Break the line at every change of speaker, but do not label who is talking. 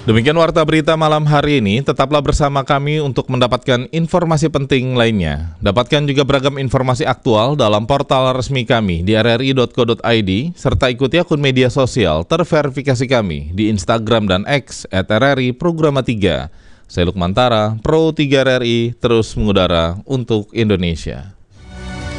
Demikian Warta Berita malam hari ini, tetaplah bersama kami untuk mendapatkan informasi penting lainnya. Dapatkan juga beragam informasi aktual dalam portal resmi kami di rri.co.id, serta ikuti akun media sosial terverifikasi kami di Instagram dan X @RRI Programa 3. Saya Lukman Tara, Pro 3 RRI, terus mengudara untuk Indonesia.